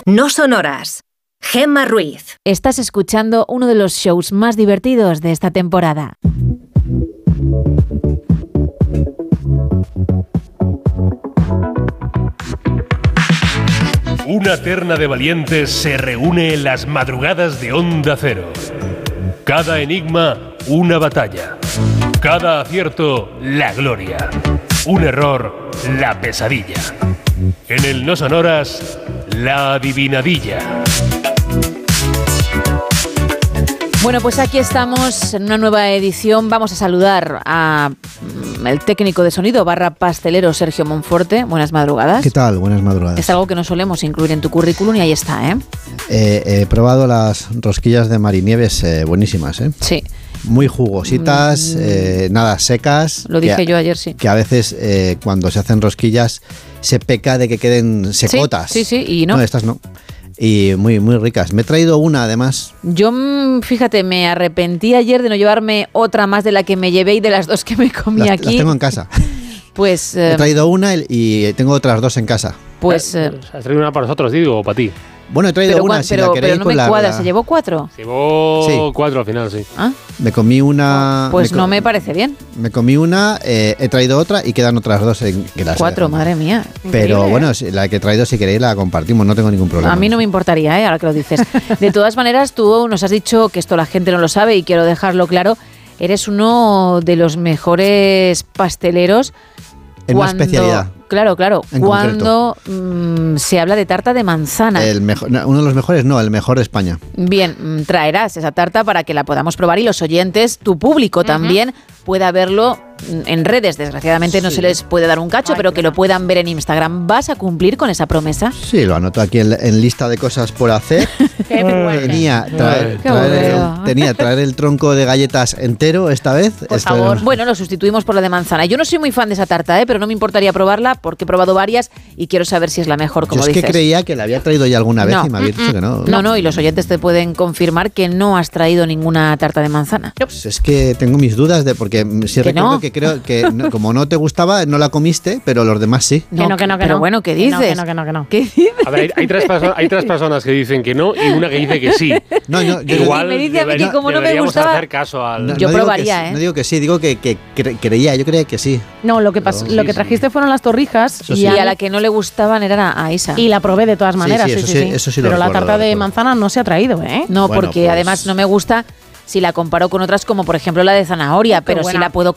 No sonoras. Gemma Ruiz. Estás escuchando uno de los shows más divertidos de esta temporada. Una terna de valientes se reúne en las madrugadas de Onda Cero. Cada enigma, una batalla. Cada acierto, la gloria. Un error, la pesadilla. En el No Sonoras, la adivinadilla. Bueno, pues aquí estamos en una nueva edición. Vamos a saludar a el técnico de sonido / pastelero Sergio Monforte. Buenas madrugadas. ¿Qué tal? Buenas madrugadas. Es algo que no solemos incluir en tu currículum y ahí está, ¿eh? He probado las rosquillas de Marinieves, buenísimas, ¿eh? Sí. Muy jugositas, nada secas. Lo dije yo ayer, sí. Que a veces cuando se hacen rosquillas se peca de que queden secotas. Sí, y no. No, estas no. Y muy, muy ricas. Me he traído una, además. Yo, fíjate, me arrepentí ayer de no llevarme otra más de la que me llevé y de las dos que me comí aquí. Las tengo en casa. Pues... he traído una y tengo otras dos en casa. Pues... ¿Has traído una para nosotros, digo, o para ti? Bueno, he traído una, si la queréis. Pero no me cuadra, ¿se llevó 4? Se llevó Sí. 4 al final, sí. ¿Ah? Me comí una... Pues no me parece bien. Me comí una, he traído otra y quedan otras dos en grasa. 4, madre mía. Pero Increíble. bueno, la que he traído, si queréis, la compartimos, no tengo ningún problema. A mí no me importaría, ahora que lo dices. De todas maneras, tú nos has dicho que esto la gente no lo sabe y quiero dejarlo claro. Eres uno de los mejores pasteleros. En una especialidad. Claro. En Cuando se habla de tarta de manzana. Uno de los mejores, no, el mejor de España. Bien, traerás esa tarta para que la podamos probar y los oyentes, tu público también, pueda verlo en redes. Desgraciadamente no se les puede dar un cacho, pero que lo puedan ver en Instagram. ¿Vas a cumplir con esa promesa? Sí, lo anoto aquí en lista de cosas por hacer. Tenía traer el tronco de galletas entero esta vez. Por favor. Bueno, lo sustituimos por la de manzana. Yo no soy muy fan de esa tarta, pero no me importaría probarla porque he probado varias y quiero saber si es la mejor, como Yo es dices. que creía que la había traído ya alguna vez y me había dicho que no. No, y los oyentes te pueden confirmar que no has traído ninguna tarta de manzana. Pues es que tengo mis dudas porque sí recuerdo que creo que como no te gustaba, no la comiste, pero los demás sí. Pero bueno, ¿qué dices? Que no. ¿Qué dices? A ver, hay tres personas que dicen que no y una que dice que sí. No, yo Igual me dice a mí que como no me deberíamos gustaba, hacer caso al... yo probaría, No digo que sí, digo que creía, yo creía que sí. No, lo que trajiste fueron las torrijas Eso y sí. a la que no le gustaban era a Isa. Y la probé de todas maneras, eso sí lo Pero la recuerdo, tarta lo de recuerdo. manzana no se ha traído, ¿eh? No, Bueno, porque pues... además no me gusta si la comparo con otras como por ejemplo la de zanahoria, pero sí buena. la puedo